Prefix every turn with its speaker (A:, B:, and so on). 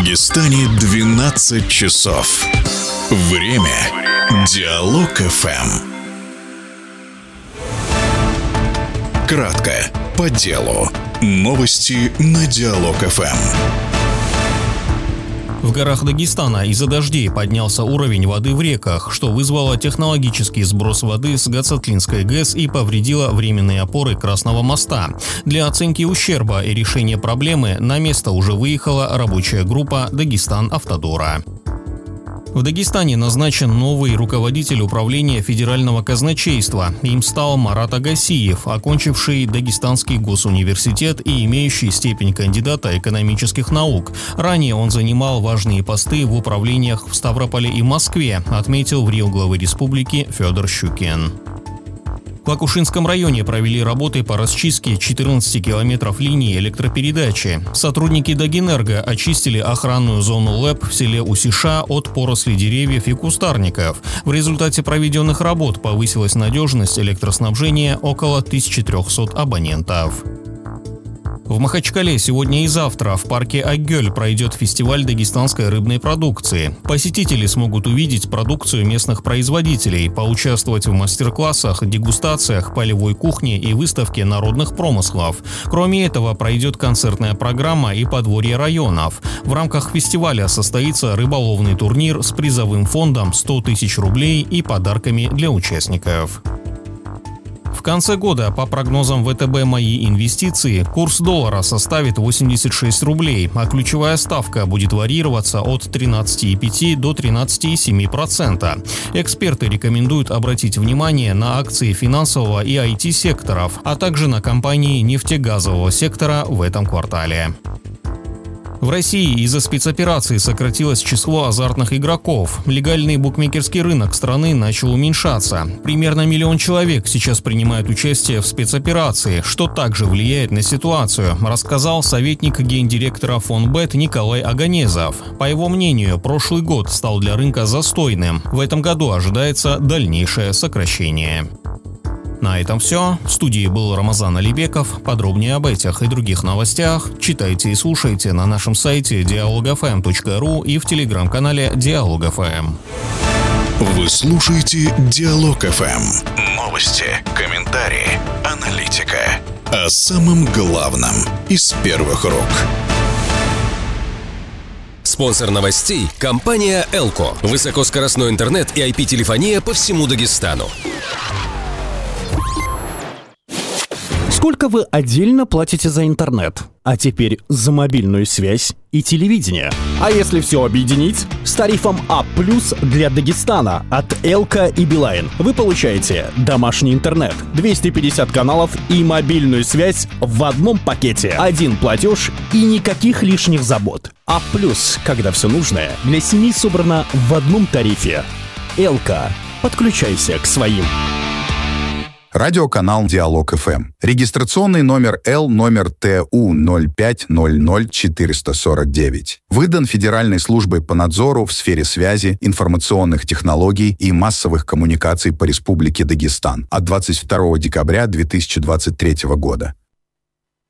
A: Дагестане 12 часов. Время Диалог ФМ. Кратко, по делу. Новости на Диалог ФМ.
B: В горах Дагестана из-за дождей поднялся уровень воды в реках, что вызвало технологический сброс воды с Гацатлинской ГЭС и повредило временные опоры Красного моста. Для оценки ущерба и решения проблемы на место уже выехала рабочая группа «Дагестан-Автодора». В Дагестане назначен новый руководитель управления федерального казначейства. Им стал Марат Агасиев, окончивший Дагестанский госуниверситет и имеющий степень кандидата экономических наук. Ранее он занимал важные посты в управлениях в Ставрополе и Москве, отметил в РИО главы республики Федор Щукин. В Акушинском районе провели работы по расчистке 14 километров линии электропередачи. Сотрудники Дагэнерго очистили охранную зону ЛЭП в селе Усиша от поросли деревьев и кустарников. В результате проведенных работ повысилась надежность электроснабжения около 1300 абонентов. В Махачкале сегодня и завтра в парке Акгёль пройдет фестиваль дагестанской рыбной продукции. Посетители смогут увидеть продукцию местных производителей, поучаствовать в мастер-классах, дегустациях, полевой кухне и выставке народных промыслов. Кроме этого, пройдет концертная программа и подворье районов. В рамках фестиваля состоится рыболовный турнир с призовым фондом 100 тысяч рублей и подарками для участников. В конце года, по прогнозам ВТБ «Мои инвестиции», курс доллара составит 86 рублей, а ключевая ставка будет варьироваться от 13,5 до 13,7%. Эксперты рекомендуют обратить внимание на акции финансового и IT-секторов, а также на компании нефтегазового сектора в этом квартале. В России из-за спецоперации сократилось число азартных игроков. Легальный букмекерский рынок страны начал уменьшаться. Примерно 1 миллион человек сейчас принимают участие в спецоперации, что также влияет на ситуацию, рассказал советник гендиректора Фонбет Николай Аганезов. По его мнению, прошлый год стал для рынка застойным. В этом году ожидается дальнейшее сокращение. На этом все. В студии был Рамазан Алибеков. Подробнее об этих и других новостях читайте и слушайте на нашем сайте dialogfm.ru и в телеграм-канале Диалог ФМ.
A: Вы слушаете Диалог ФМ. Новости, комментарии, аналитика. О самом главном из первых рук.
C: Спонсор новостей – компания «Элко». Высокоскоростной интернет и IP-телефония по всему Дагестану.
D: Сколько вы отдельно платите за интернет? А теперь за мобильную связь и телевидение. А если все объединить? С тарифом А+ для Дагестана от Элко и Билайн вы получаете домашний интернет, 250 каналов и мобильную связь в одном пакете. Один платеж и никаких лишних забот. А+, когда все нужное для семьи собрано в одном тарифе. Элко. Подключайся к своим.
E: Радиоканал Диалог ФМ. Регистрационный номер Л номер ТУ 0500449. Выдан Федеральной службой по надзору в сфере связи, информационных технологий и массовых коммуникаций по Республике Дагестан от 22 декабря 2023 года.